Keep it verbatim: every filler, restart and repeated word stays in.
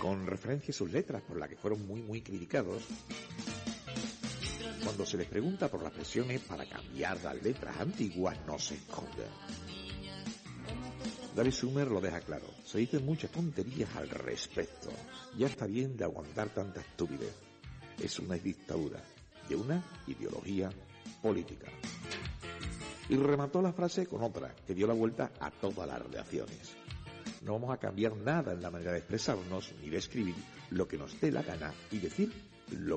con referencia a sus letras, por las que fueron muy muy criticados. Cuando se les pregunta por las presiones para cambiar las letras antiguas, no se esconden. David Summers lo deja claro: se dicen muchas tonterías al respecto, ya está bien de aguantar tanta estupidez. Es una dictadura de una ideología política. Y remató la frase con otra que dio la vuelta a todas las redacciones: no vamos a cambiar nada en la manera de expresarnos ni de escribir, lo que nos dé la gana y decir lo